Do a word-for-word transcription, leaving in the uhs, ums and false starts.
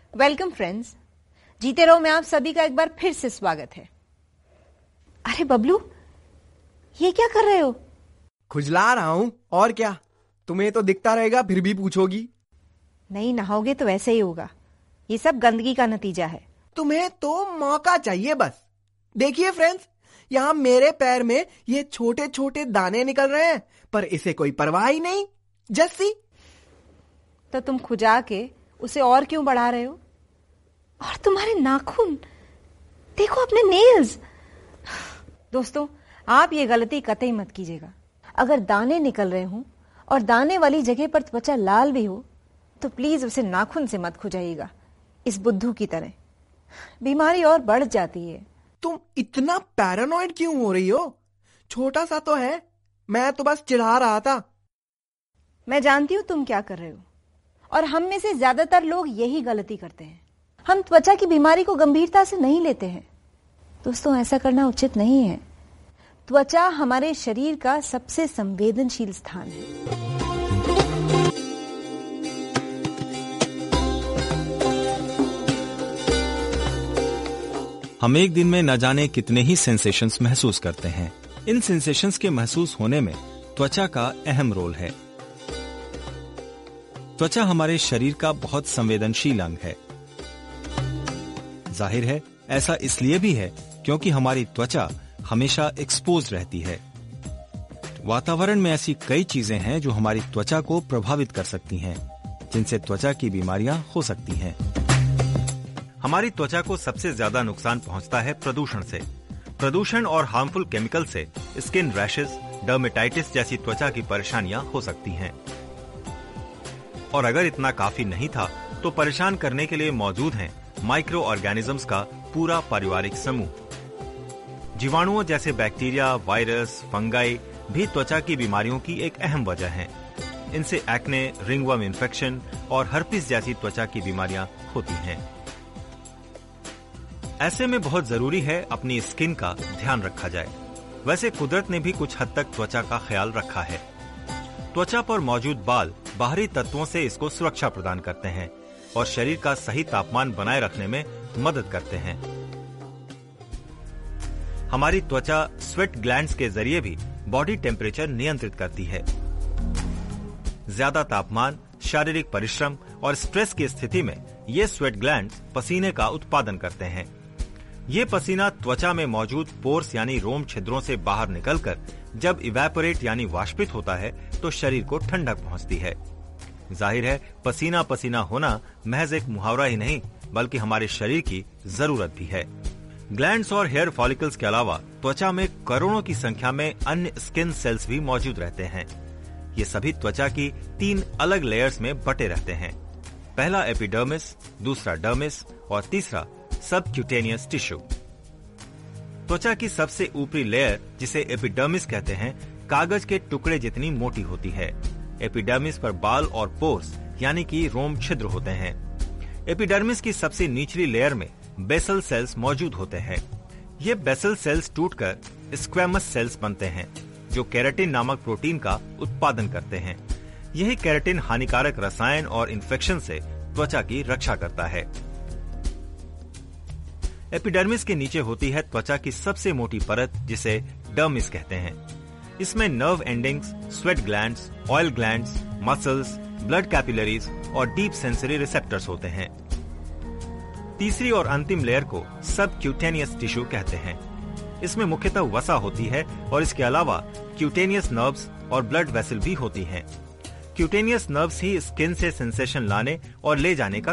Welcome friends, जीते रहो में आप सभी का एक बार फिर से स्वागत है। अरे बबलू, ये क्या कर रहे हो? खुजला रहा हूँ, और क्या? तुम्हें तो दिखता रहेगा, फिर भी पूछोगी। नहीं नहाओगे तो वैसे ही होगा। ये सब गंदगी का नतीजा है। तुम्हें तो मौका चाहिए बस। देखिए फ्रेंड्स, यहाँ मेरे पैर में ये छोटे छोटे दाने निकल रहे हैं, पर इसे कोई परवाह ही नहीं। जस्सी, तो तुम खुजा के उसे और क्यों बढ़ा रहे हो? और तुम्हारे नाखून देखो, अपने नेल्स। दोस्तों, आप ये गलती कतई मत कीजिएगा। अगर दाने निकल रहे हों और दाने वाली जगह पर त्वचा लाल भी हो तो प्लीज उसे नाखून से मत खुजाइएगा, इस बुद्धू की तरह। बीमारी और बढ़ जाती है। तुम इतना पैरानॉइड क्यों हो रही हो? छोटा सा तो है, मैं तो बस चिढ़ा रहा था। मैं जानती हूं तुम क्या कर रहे हो, और हम में से ज्यादातर लोग यही गलती करते हैं। हम त्वचा की बीमारी को गंभीरता से नहीं लेते हैं। दोस्तों, ऐसा करना उचित नहीं है। त्वचा हमारे शरीर का सबसे संवेदनशील स्थान है। हम एक दिन में न जाने कितने ही सेंसेशंस महसूस करते हैं। इन सेंसेशंस के महसूस होने में त्वचा का अहम रोल है। त्वचा हमारे शरीर का बहुत संवेदनशील अंग है। जाहिर है, ऐसा इसलिए भी है क्योंकि हमारी त्वचा हमेशा एक्सपोज रहती है। वातावरण में ऐसी कई चीजें हैं जो हमारी त्वचा को प्रभावित कर सकती हैं, जिनसे त्वचा की बीमारियां हो सकती हैं। हमारी त्वचा को सबसे ज्यादा नुकसान पहुंचता है प्रदूषण से। प्रदूषण और हार्मफुल केमिकल से स्किन रैशेस, डर्मेटाइटिस जैसी त्वचा की परेशानियां हो सकती हैं। और अगर इतना काफी नहीं था तो परेशान करने के लिए मौजूद हैं माइक्रो ऑर्गेनिजम्स का पूरा पारिवारिक समूह। जीवाणुओं जैसे बैक्टीरिया, वायरस, फंगाई भी त्वचा की बीमारियों की एक अहम वजह हैं। इनसे एक्ने, रिंगवर्म इन्फेक्शन और हर्पिस जैसी त्वचा की बीमारियां होती हैं। ऐसे में बहुत जरूरी है अपनी स्किन का ध्यान रखा जाए। वैसे कुदरत ने भी कुछ हद तक त्वचा का ख्याल रखा है। त्वचा पर मौजूद बाल बाहरी तत्वों से इसको सुरक्षा प्रदान करते हैं और शरीर का सही तापमान बनाए रखने में मदद करते हैं। हमारी त्वचा स्वेट ग्लैंड्स के जरिए भी बॉडी टेम्परेचर नियंत्रित करती है। ज्यादा तापमान, शारीरिक परिश्रम और स्ट्रेस की स्थिति में ये स्वेट ग्लैंड्स पसीने का उत्पादन करते हैं। ये पसीना त्वचा में मौजूद पोर्स यानी रोम छिद्रों से बाहर निकलकर जब इवेपोरेट यानी वाष्पित होता है तो शरीर को ठंडक पहुंचती है। जाहिर है, पसीना पसीना होना महज एक मुहावरा ही नहीं बल्कि हमारे शरीर की जरूरत भी है। ग्लैंड्स और हेयर फॉलिकल्स के अलावा त्वचा में करोड़ों की संख्या में अन्य स्किन सेल्स भी मौजूद रहते हैं। ये सभी त्वचा की तीन अलग लेयर्स में बटे रहते हैं। पहला एपिडर्मिस, दूसरा डर्मिस और तीसरा सबक्यूटेनियस टिश्यू। त्वचा की सबसे ऊपरी लेयर, जिसे एपिडर्मिस कहते हैं, कागज के टुकड़े जितनी मोटी होती है। एपिडर्मिस पर बाल और पोर्स यानी कि रोम छिद्र होते हैं। एपिडर्मिस की सबसे निचली लेयर में बेसल सेल्स मौजूद होते हैं। ये बेसल सेल्स टूटकर स्क्वैमस सेल्स बनते हैं जो केराटिन नामक प्रोटीन का उत्पादन करते हैं। यही केराटिन हानिकारक रसायन और इन्फेक्शन से त्वचा की रक्षा करता है। एपिडर्मिस के नीचे होती है त्वचा की सबसे मोटी परत, जिसे डर्मिस कहते हैं। इसमें nerve endings, sweat glands, oil glands, muscles, blood capillaries और डीप सेंसरी रिसेप्टर्स होते हैं। तीसरी और अंतिम लेयर को सबक्यूटेनियस टिश्यू कहते हैं। इसमें मुख्यतः वसा होती है और इसके अलावा क्यूटेनियस नर्व्स और ब्लड वेसल भी होती हैं। क्यूटेनियस नर्व्स ही स्किन से सेंसेशन लाने और ले जाने का